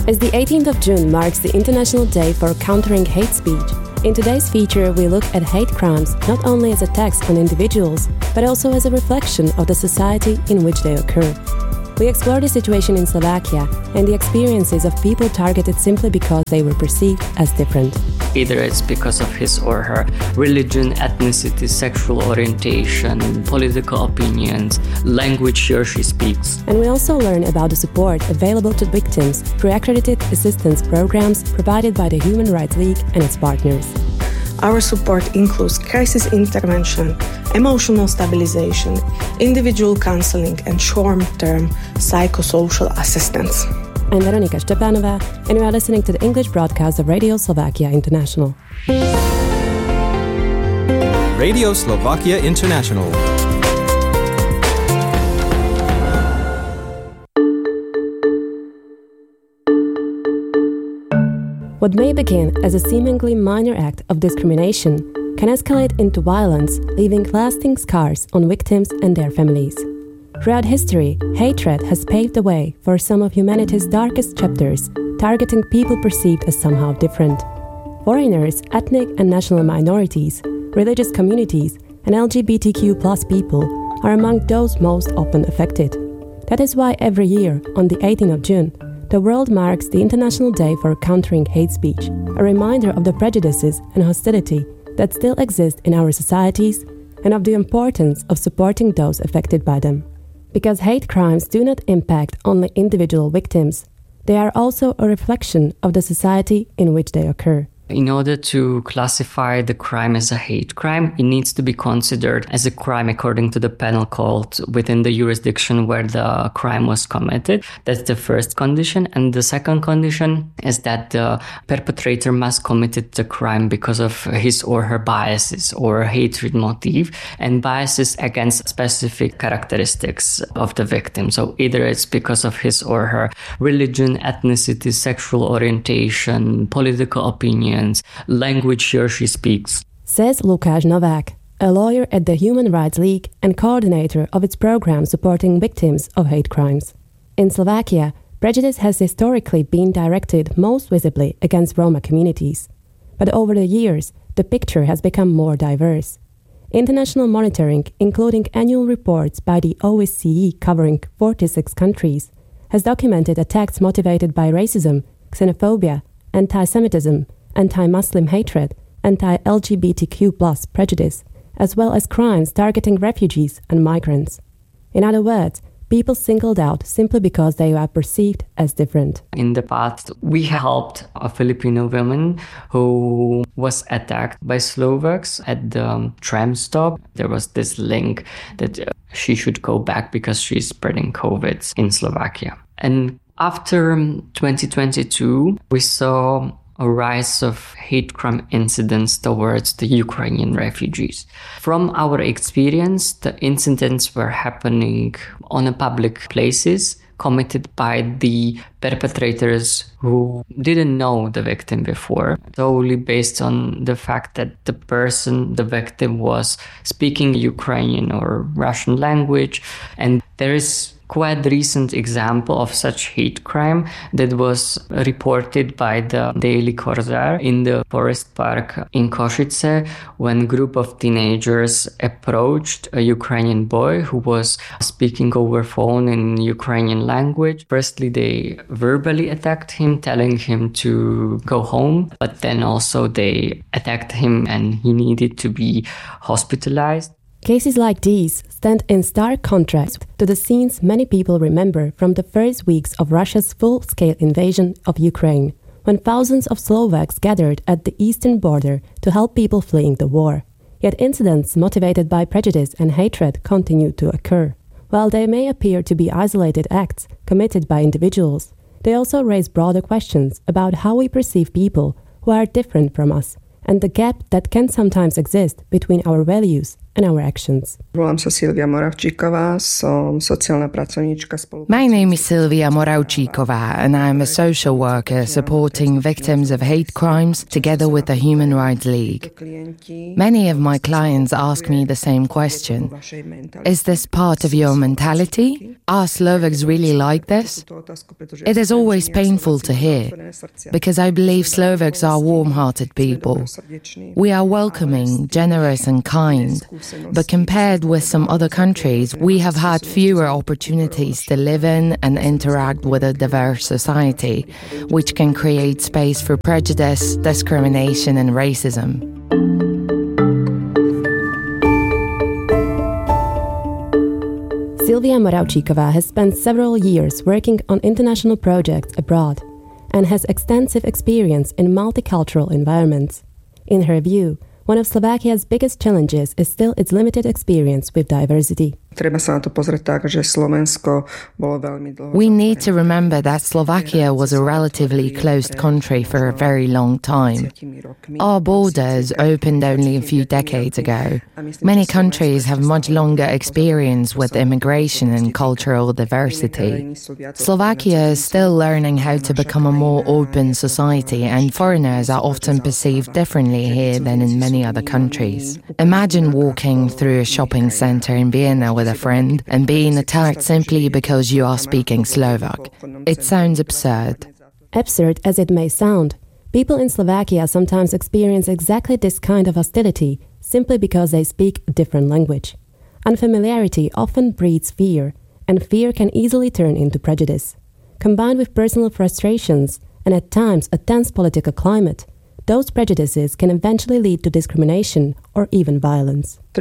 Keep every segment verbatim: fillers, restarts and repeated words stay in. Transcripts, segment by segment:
As the eighteenth of June marks the International Day for Countering Hate Speech, in today's feature we look at hate crimes not only as attacks on individuals, but also as a reflection of the society in which they occur. We explore the situation in Slovakia and the experiences of people targeted simply because they were perceived as different. Either it's because of his or her religion, ethnicity, sexual orientation, political opinions, language he or she speaks. And we also learn about the support available to victims through accredited assistance programs provided by the Human Rights League and its partners. Our support includes crisis intervention, emotional stabilization, individual counseling, and short-term psychosocial assistance. I'm Veronika Stepanova, and we are listening to the English broadcast of Radio Slovakia International. Radio Slovakia International. What may begin as a seemingly minor act of discrimination can escalate into violence, leaving lasting scars on victims and their families. Throughout history, hatred has paved the way for some of humanity's darkest chapters, targeting people perceived as somehow different. Foreigners, ethnic and national minorities, religious communities, and L G B T Q plus people are among those most often affected. That is why every year, on the eighteenth of June, the world marks the International Day for Countering Hate Speech, a reminder of the prejudices and hostility that still exist in our societies and of the importance of supporting those affected by them. Because hate crimes do not impact only individual victims, they are also a reflection of the society in which they occur. In order to classify the crime as a hate crime, it needs to be considered as a crime according to the penal code within the jurisdiction where the crime was committed. That's the first condition. And the second condition is that the perpetrator must committed the crime because of his or her biases or hatred motive and biases against specific characteristics of the victim. So either it's because of his or her religion, ethnicity, sexual orientation, political opinion, language he or she speaks. Says Lukáš Novák, a lawyer at the Human Rights League and coordinator of its program supporting victims of hate crimes. In Slovakia, prejudice has historically been directed most visibly against Roma communities. But over the years, the picture has become more diverse. International monitoring, including annual reports by the O S C E covering forty-six countries, has documented attacks motivated by racism, xenophobia, anti-Semitism, anti-Muslim hatred, anti-L G B T Q plus prejudice, as well as crimes targeting refugees and migrants. In other words, people singled out simply because they are perceived as different. In the past, we helped a Filipino woman who was attacked by Slovaks at the tram stop. There was this link that she should go back because she's spreading COVID in Slovakia. And after twenty twenty-two, we saw a rise of hate crime incidents towards the Ukrainian refugees. From our experience, the incidents were happening on a public places committed by the perpetrators who didn't know the victim before, solely based on the fact that the person, the victim, was speaking Ukrainian or Russian language. And there is quite recent example of such hate crime that was reported by the Daily Korzár in the forest park in Košice when a group of teenagers approached a Ukrainian boy who was speaking over phone in Ukrainian language. Firstly, they verbally attacked him, telling him to go home, but then also they attacked him and he needed to be hospitalized. Cases like these stand in stark contrast to the scenes many people remember from the first weeks of Russia's full-scale invasion of Ukraine, when thousands of Slovaks gathered at the eastern border to help people fleeing the war. Yet incidents motivated by prejudice and hatred continue to occur. While they may appear to be isolated acts committed by individuals, they also raise broader questions about how we perceive people who are different from us, and the gap that can sometimes exist between our values and our actions. Volám sa Silvia Moravčíková, som sociálna pracovníčka. My name is Silvia Moravčíková, and I am a social worker supporting victims of hate crimes together with the Human Rights League. Many of my clients ask me the same question. Is this part of your mentality? Are Slovaks really like this? It is always painful to hear, because I believe Slovaks are warm-hearted people. We are welcoming, generous and kind. But compared with some other countries, we have had fewer opportunities to live in and interact with a diverse society, which can create space for prejudice, discrimination and racism. Silvia Moravčíková has spent several years working on international projects abroad and has extensive experience in multicultural environments. In her view, one of Slovakia's biggest challenges is still its limited experience with diversity. We need to remember that Slovakia was a relatively closed country for a very long time. Our borders opened only a few decades ago. Many countries have much longer experience with immigration and cultural diversity. Slovakia is still learning how to become a more open society, and foreigners are often perceived differently here than in many other countries. Imagine walking through a shopping center in Vienna with a friend and being attacked simply because you are speaking Slovak. It sounds absurd. Absurd as it may sound, people in Slovakia sometimes experience exactly this kind of hostility simply because they speak a different language. Unfamiliarity often breeds fear, and fear can easily turn into prejudice. Combined with personal frustrations and at times a tense political climate, those prejudices can eventually lead to discrimination or even violence. We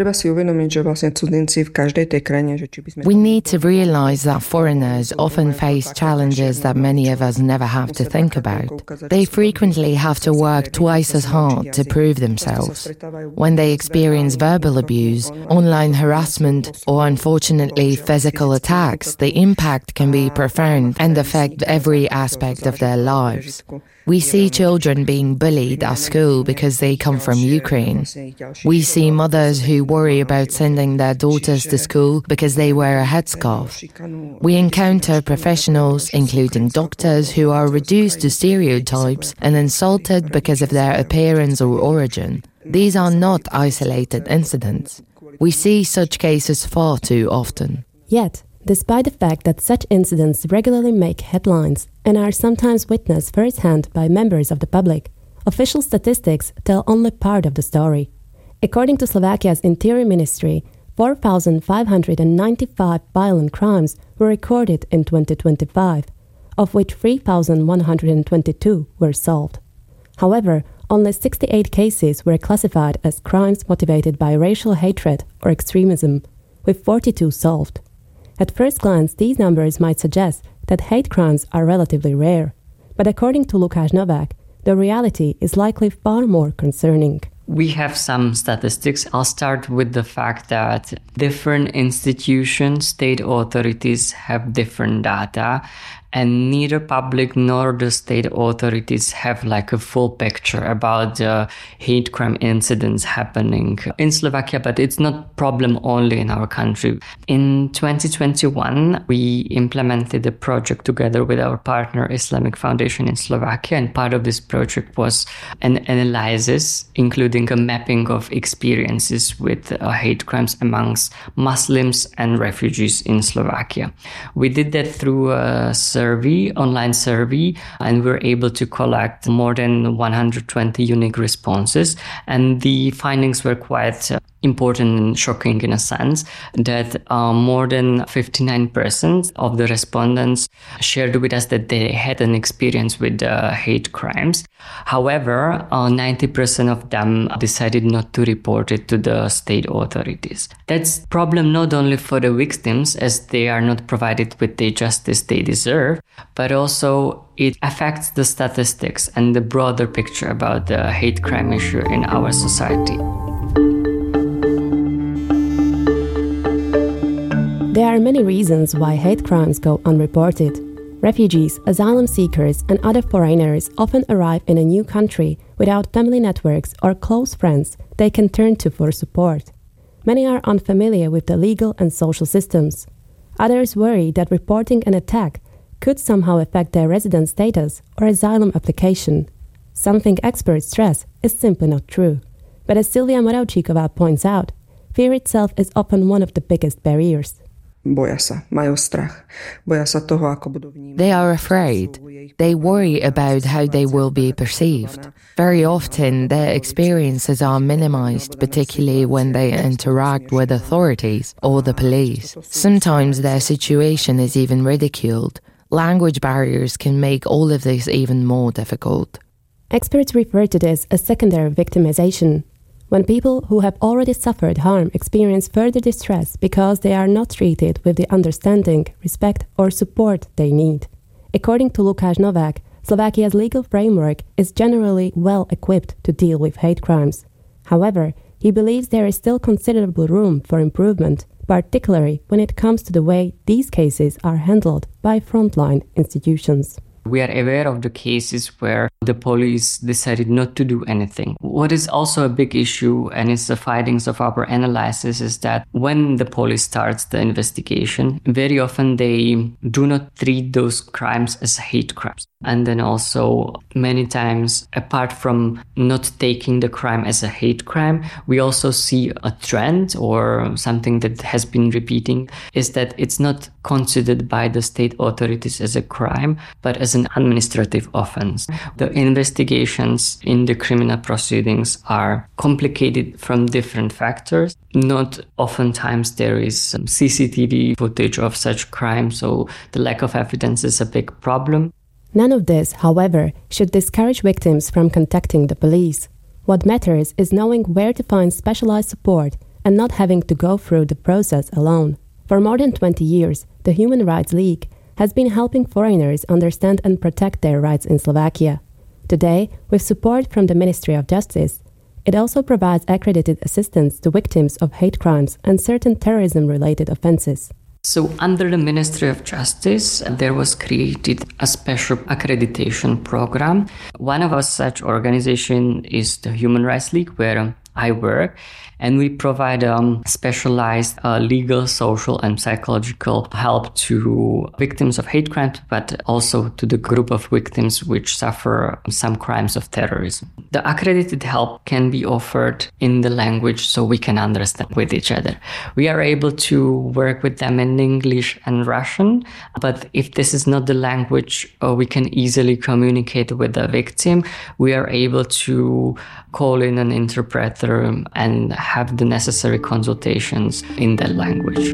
need to realize that foreigners often face challenges that many of us never have to think about. They frequently have to work twice as hard to prove themselves. When they experience verbal abuse, online harassment, or unfortunately physical attacks, the impact can be profound and affect every aspect of their lives. We see children being bullied at school because they come from Ukraine. We see mothers who worry about sending their daughters to school because they wear a headscarf. We encounter professionals, including doctors, who are reduced to stereotypes and insulted because of their appearance or origin. These are not isolated incidents. We see such cases far too often. Yet, despite the fact that such incidents regularly make headlines and are sometimes witnessed firsthand by members of the public, official statistics tell only part of the story. According to Slovakia's Interior Ministry, four thousand five hundred ninety-five violent crimes were recorded in twenty twenty-five, of which three thousand one hundred twenty-two were solved. However, only sixty-eight cases were classified as crimes motivated by racial hatred or extremism, with forty-two solved. At first glance, these numbers might suggest that hate crimes are relatively rare, but according to Lukáš Novák, the reality is likely far more concerning. We have some statistics. I'll start with the fact that different institutions, state authorities have different data, and neither public nor the state authorities have like a full picture about the hate crime incidents happening in Slovakia, but it's not a problem only in our country. In twenty twenty-one, we implemented a project together with our partner Islamic Foundation in Slovakia, and part of this project was an analysis, including a mapping of experiences with uh, hate crimes amongst Muslims and refugees in Slovakia. We did that through a survey, online survey, and we were able to collect more than one hundred twenty unique responses. And the findings were quite uh, important and shocking in a sense that uh, more than fifty-nine percent of the respondents shared with us that they had an experience with uh, hate crimes. However, uh, ninety percent of them decided not to report it to the state authorities. That's a problem not only for the victims, as they are not provided with the justice they deserve, but also it affects the statistics and the broader picture about the hate crime issue in our society. There are many reasons why hate crimes go unreported. Refugees, asylum seekers, and other foreigners often arrive in a new country without family networks or close friends they can turn to for support. many are unfamiliar with the legal and social systems. Others worry that reporting an attack could somehow affect their resident status or asylum application. Something experts stress is simply not true. But as Silvia Moravčíková points out, fear itself is often one of the biggest barriers. They are afraid. They worry about how they will be perceived. Very often, their experiences are minimized, particularly when they interact with authorities or the police. Sometimes their situation is even ridiculed. Language barriers can make all of this even more difficult. Experts refer to this as secondary victimization, when people who have already suffered harm experience further distress because they are not treated with the understanding, respect or support they need. According to Lukáš Novák, Slovakia's legal framework is generally well equipped to deal with hate crimes. However, he believes there is still considerable room for improvement, particularly when it comes to the way these cases are handled by frontline institutions. We are aware of the cases where the police decided not to do anything. What is also a big issue, and it's the findings of our analysis, is that when the police starts the investigation, very often they do not treat those crimes as hate crimes. And then also many times, apart from not taking the crime as a hate crime, we also see a trend or something that has been repeating, is that it's not considered by the state authorities as a crime, but as an administrative offense. The investigations in the criminal proceedings are complicated from different factors. Not oftentimes there is some C C T V footage of such crimes, so the lack of evidence is a big problem. None of this, however, should discourage victims from contacting the police. What matters is knowing where to find specialized support and not having to go through the process alone. For more than twenty years, the Human Rights League has been helping foreigners understand and protect their rights in Slovakia. Today, with support from the Ministry of Justice, it also provides accredited assistance to victims of hate crimes and certain terrorism-related offenses. So under the Ministry of Justice, there was created a special accreditation program. One of our such organizations is the Human Rights League, where I work, and we provide um, specialized uh, legal, social and psychological help to victims of hate crimes, but also to the group of victims which suffer some crimes of terrorism. The accredited help can be offered in the language so we can understand with each other. We are able to work with them in English and Russian, but if this is not the language uh, we can easily communicate with the victim, we are able to call in an interpreter and have the necessary consultations in that language.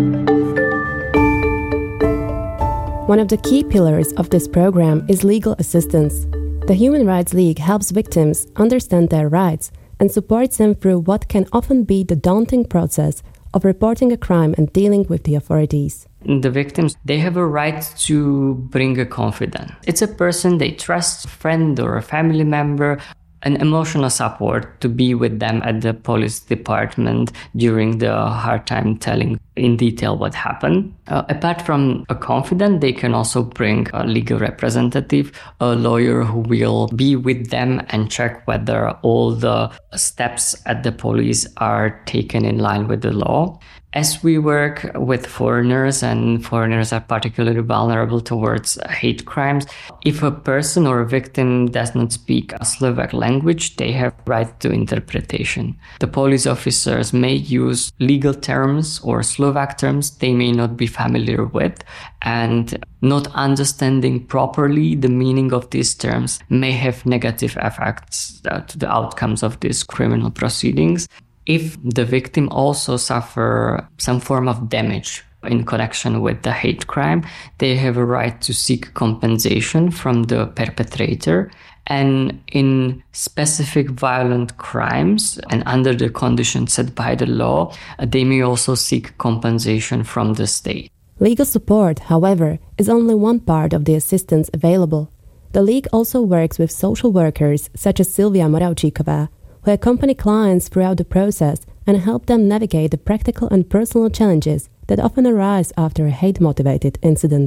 One of the key pillars of this program is legal assistance. The Human Rights League helps victims understand their rights and supports them through what can often be the daunting process of reporting a crime and dealing with the authorities. The victims, they have a right to bring a confidant. It's a person they trust, a friend or a family member, an emotional support to be with them at the police department during the hard time telling in detail what happened. Uh, apart from a confidant, they can also bring a legal representative, a lawyer who will be with them and check whether all the steps at the police are taken in line with the law. As we work with foreigners, and foreigners are particularly vulnerable towards hate crimes, if a person or a victim does not speak a Slovak language, they have right to interpretation. The police officers may use legal terms or Slovak terms they may not be familiar with, and not understanding properly the meaning of these terms may have negative effects uh, to the outcomes of these criminal proceedings. If the victim also suffer some form of damage in connection with the hate crime, they have a right to seek compensation from the perpetrator. And in specific violent crimes and under the conditions set by the law, they may also seek compensation from the state. Legal support, however, is only one part of the assistance available. The League also works with social workers such as Silvia Moravčíková, who accompany clients throughout the process and help them navigate the practical and personal challenges that often arise after a hate-motivated incident.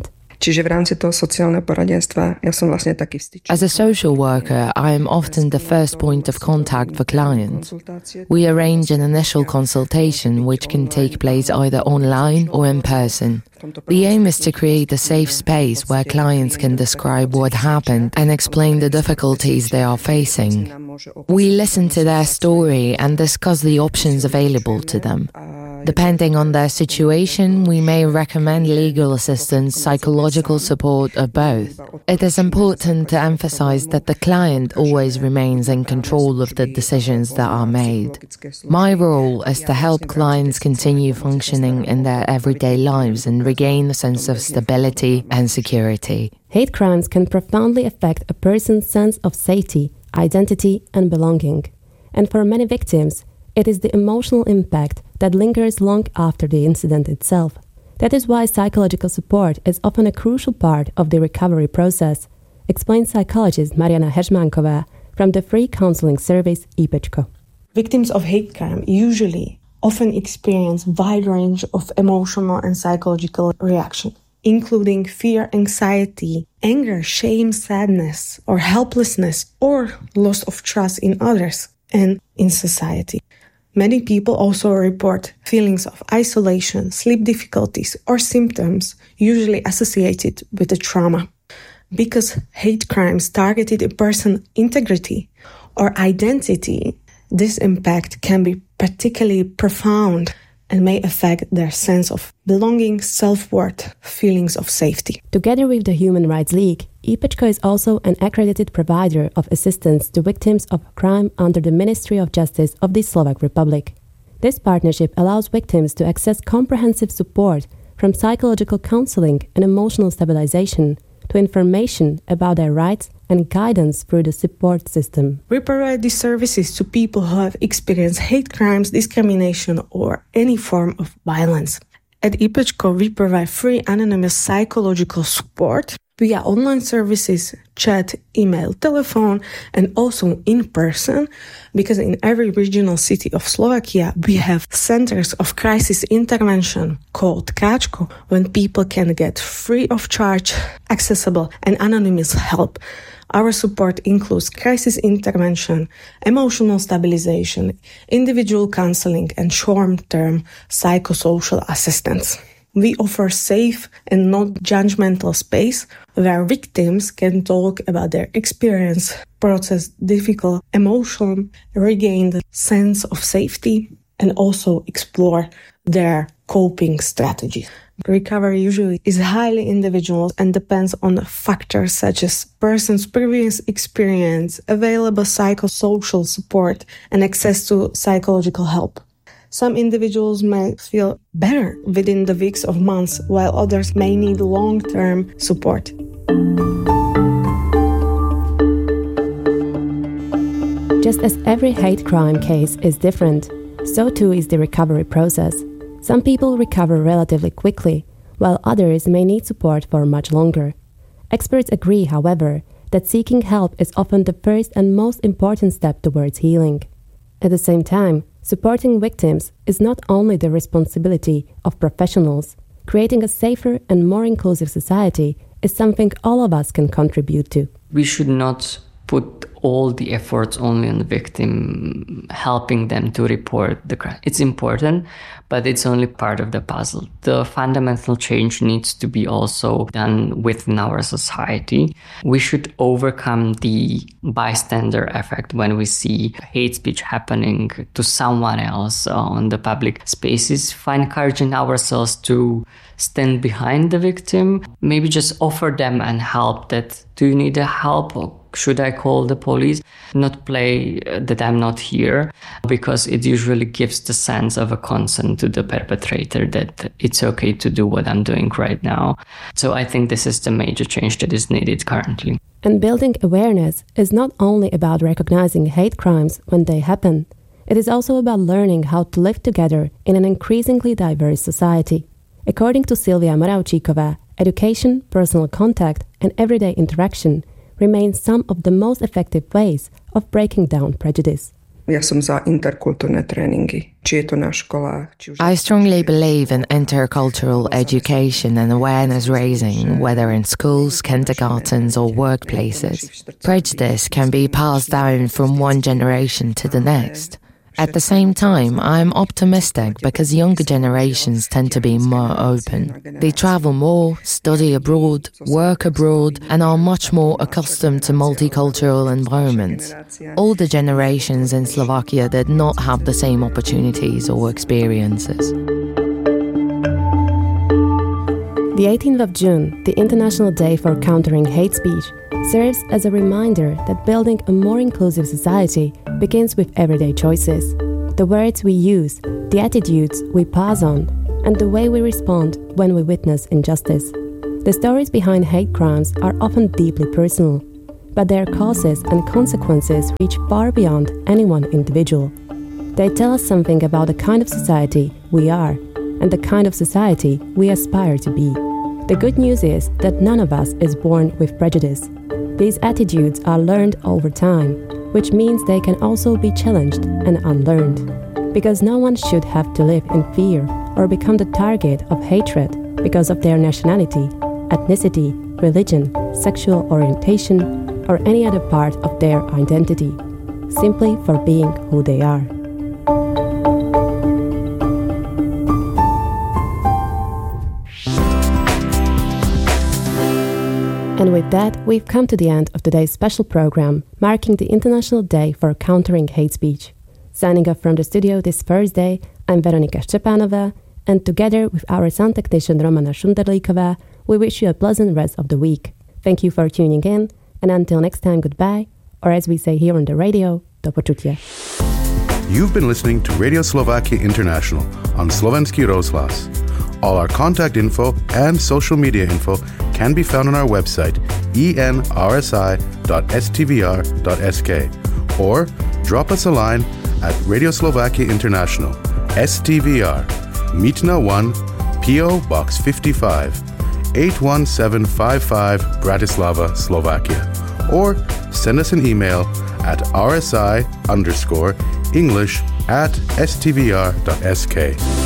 Čiže v rámci toho sociálneho poradenstva ja som vlastne taký vstyčný. As a social worker, I am often the first point of contact for clients. We arrange an initial consultation which can take place either online or in person. The aim is to create a safe space where clients can describe what happened and explain the difficulties they are facing. We listen to their story and discuss the options available to them. Depending on their situation, we may recommend legal assistance, psychological support, or both. It is important to emphasize that the client always remains in control of the decisions that are made. My role is to help clients continue functioning in their everyday lives and regain a sense of stability and security. Hate crimes can profoundly affect a person's sense of safety, identity, and belonging. And for many victims, it is the emotional impact that lingers long after the incident itself. That is why psychological support is often a crucial part of the recovery process, explains psychologist Mariana Heřmánková from the free counseling service IPEčko. Victims of hate crime usually often experience a wide range of emotional and psychological reactions, including fear, anxiety, anger, shame, sadness, or helplessness, or loss of trust in others and in society. Many people also report feelings of isolation, sleep difficulties, or symptoms usually associated with the trauma. Because hate crimes targeted a person's integrity or identity, this impact can be particularly profound and may affect their sense of belonging, self-worth, feelings of safety. Together with the Human Rights League, IPEčko is also an accredited provider of assistance to victims of crime under the Ministry of Justice of the Slovak Republic. This partnership allows victims to access comprehensive support from psychological counseling and emotional stabilization to information about their rights and guidance through the support system. We provide these services to people who have experienced hate crimes, discrimination, or any form of violence. At IPEčko, we provide free anonymous psychological support via online services, chat, email, telephone, and also in person, because in every regional city of Slovakia, we have centers of crisis intervention called Káčko, when people can get free of charge, accessible, and anonymous help. Our support includes crisis intervention, emotional stabilization, individual counseling, and short-term psychosocial assistance. We offer safe and non-judgmental space where victims can talk about their experience, process difficult emotion, regain the sense of safety, and also explore their coping strategies. Recovery usually is highly individual and depends on factors such as person's previous experience, available psychosocial support, and access to psychological help. Some individuals may feel better within the weeks or months, while others may need long-term support. Just as every hate crime case is different, so too is the recovery process. Some people recover relatively quickly, while others may need support for much longer. Experts agree, however, that seeking help is often the first and most important step towards healing. At the same time, supporting victims is not only the responsibility of professionals. Creating a safer and more inclusive society is something all of us can contribute to. We should not put all the efforts only on the victim, helping them to report the crime. It's important, but it's only part of the puzzle. The fundamental change needs to be also done within our society. We should overcome the bystander effect when we see hate speech happening to someone else on the public spaces. Find courage in ourselves to stand behind the victim, maybe just offer them and help that, do you need a help? Or should I call the police? Not play that I'm not here, because it usually gives the sense of a consent to the perpetrator that it's okay to do what I'm doing right now. So I think this is the major change that is needed currently. And building awareness is not only about recognizing hate crimes when they happen. It is also about learning how to live together in an increasingly diverse society. According to Silvia Moravčíková, education, personal contact, and everyday interaction remain some of the most effective ways of breaking down prejudice. Ja som za interkulturné tréningy, či je to na školách. Či už... I strongly believe in intercultural education and awareness raising, whether in schools, kindergartens or workplaces. Prejudice can be passed down from one generation to the next. At the same time, I'm optimistic because younger generations tend to be more open. They travel more, study abroad, work abroad, and are much more accustomed to multicultural environments. Older generations in Slovakia did not have the same opportunities or experiences. The eighteenth of June, the International Day for Countering Hate Speech, serves as a reminder that building a more inclusive society begins with everyday choices. The words we use, the attitudes we pass on, and the way we respond when we witness injustice. The stories behind hate crimes are often deeply personal, but their causes and consequences reach far beyond any one individual. They tell us something about the kind of society we are and the kind of society we aspire to be. The good news is that none of us is born with prejudice. These attitudes are learned over time, which means they can also be challenged and unlearned. Because no one should have to live in fear or become the target of hatred because of their nationality, ethnicity, religion, sexual orientation, or any other part of their identity, simply for being who they are. And with that, we've come to the end of today's special program, marking the International Day for Countering Hate Speech. Signing off from the studio this Thursday, I'm Veronika Szczepanova, and together with our sound technician Romana Šunderlíková, we wish you a pleasant rest of the week. Thank you for tuning in, and until next time, goodbye, or as we say here on the radio, do počutia. You've been listening to Radio Slovakia International on Slovenský rozhlas. All our contact info and social media info can be found on our website e n r s i dot s t v r dot s k or drop us a line at Radio Slovakia International, S T V R, Mýtna one, P O Box fifty-five, eight one seven five five, Bratislava, Slovakia. Or send us an email at rsi underscore English at s t v r dot s k.